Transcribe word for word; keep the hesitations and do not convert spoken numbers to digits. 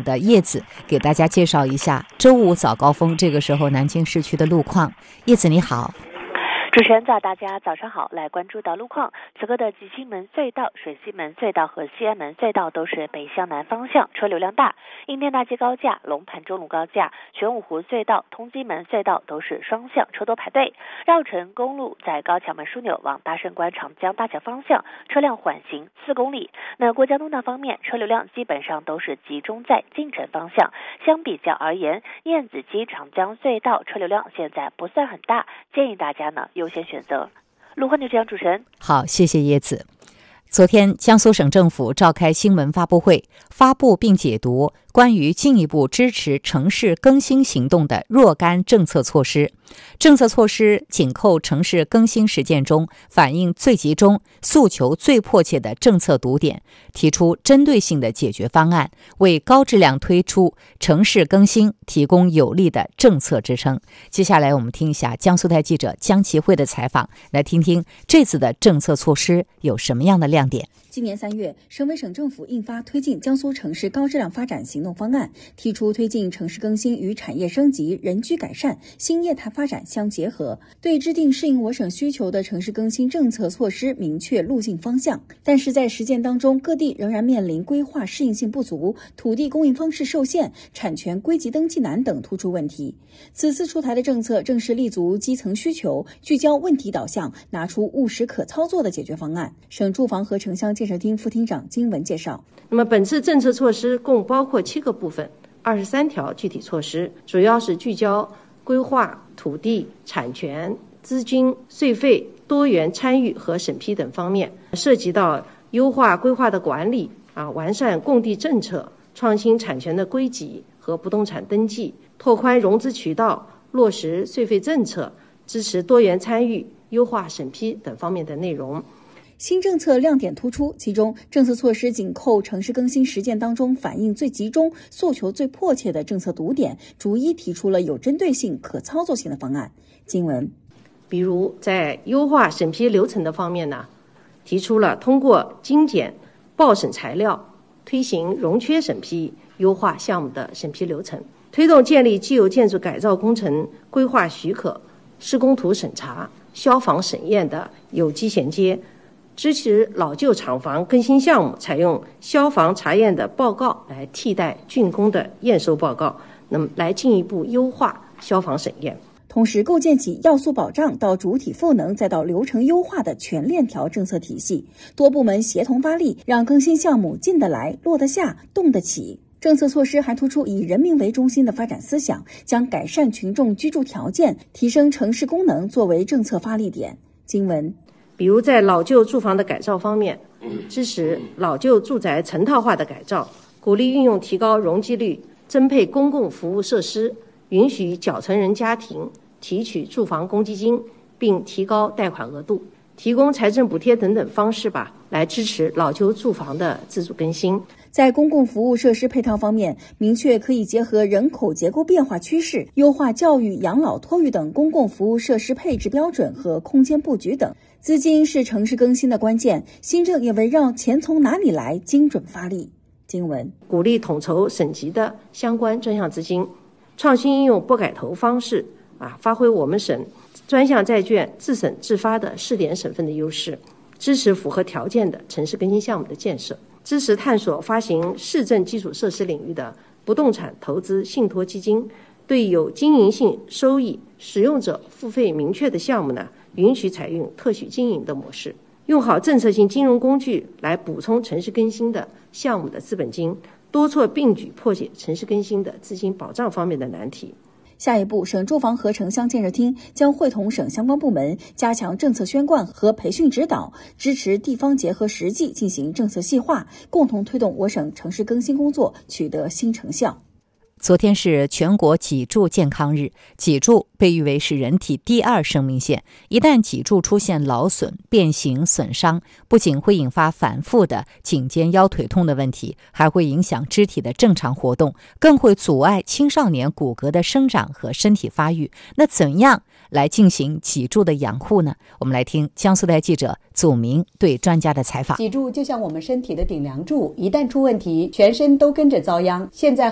网的叶子给大家介绍一下周五早高峰这个时候南京市区的路况。叶子你好。 主持人早，大家早上好。来关注到路况，此刻的集清门隧道、水西门隧道和西安门隧道都是北向南方向，车流量大。应天大街高架、龙盘中路高架、玄武湖隧道、通济门隧道都是双向，车多排队。绕城公路在高桥门枢纽往大胜关长江大桥方向，车辆缓行四公里。那过江东道方面，车流量基本上都是集中在进城方向。相比较而言，燕子矶长江隧道车流量现在不算很大，建议大家呢优先选择。路况就这样，主持人。 好，谢谢叶子。昨天，江苏省政府召开新闻发布会，发布并解读关于进一步支持城市更新行动的若干政策措施。政策措施紧扣城市更新实践中反映最集中、诉求最迫切的政策堵点，提出针对性的解决方案，为高质量推出城市更新提供有力的政策支撑。接下来我们听一下江苏台记者江其慧的采访，来听听这次的政策措施有什么样的亮点。 今年三月，省委省政府印发推进江苏城市高质量发展行动方案，提出推进城市更新与产业升级、人居改善、新业态发展相结合，对制定适应我省需求的城市更新政策措施明确路径方向。但是在实践当中，各地仍然面临规划适应性不足、土地供应方式受限、产权归集登记难等突出问题。此次出台的政策正是立足基层需求，聚焦问题导向，拿出务实可操作的解决方案。省住房和城乡建设厅副厅长金文介绍， 那么本次政策措施共包括七个部分，二十三条具体措施，主要是聚焦规划、土地、产权、资金、税费、多元参与和审批等方面，涉及到优化规划的管理啊，完善供地政策，创新产权的归集和不动产登记，拓宽融资渠道，落实税费政策，支持多元参与，优化审批等方面的内容。 新政策亮点突出，其中政策措施紧扣城市更新实践当中反映最集中、诉求最迫切的政策堵点，逐一提出了有针对性、可操作性的方案。经文， 比如在优化审批流程的方面呢，提出了通过精简报审材料，推行融缺审批，优化项目的审批流程，推动建立既有建筑改造工程规划许可、施工图审查、消防审验的有机衔接，支持老旧厂房更新项目采用消防查验的报告来替代竣工的验收报告，那么来进一步优化消防审验。 同时构建起要素保障到主体赋能再到流程优化的全链条政策体系，多部门协同发力，让更新项目进得来、落得下、动得起。政策措施还突出以人民为中心的发展思想，将改善群众居住条件、提升城市功能作为政策发力点。经文， 比如在老旧住房的改造方面，支持老旧住宅成套化的改造，鼓励运用提高容积率，增配公共服务设施，允许缴存人家庭提取住房公积金，并提高贷款额度，提供财政补贴等等方式吧，来支持老旧住房的自主更新。 在公共服务设施配套方面，明确可以结合人口结构变化趋势，优化教育、养老、托育等公共服务设施配置标准和空间布局等。资金是城市更新的关键，新政也围绕钱从哪里来精准发力。经文， 鼓励统筹省级的相关专项资金，创新应用拨改投方式啊，发挥我们省专项债券自审自发的试点省份的优势，支持符合条件的城市更新项目的建设，支持探索发行市政基础设施领域的不动产投资信托基金，对有经营性收益、使用者付费明确的项目呢，允许采用特许经营的模式，用好政策性金融工具来补充城市更新的项目的资本金，多措并举破解城市更新的资金保障方面的难题。 下一步，省住房和城乡建设厅将会同省相关部门加强政策宣贯和培训指导，支持地方结合实际进行政策细化，共同推动我省城市更新工作取得新成效。 昨天是全国脊柱健康日，脊柱被誉为是人体第二生命线，一旦脊柱出现劳损、变形、损伤，不仅会引发反复的颈肩腰腿痛的问题，还会影响肢体的正常活动，更会阻碍青少年骨骼的生长和身体发育。那怎样来进行脊柱的养护呢？我们来听江苏台记者祖明对专家的采访。 脊柱就像我们身体的顶梁柱，一旦出问题，全身都跟着遭殃。现在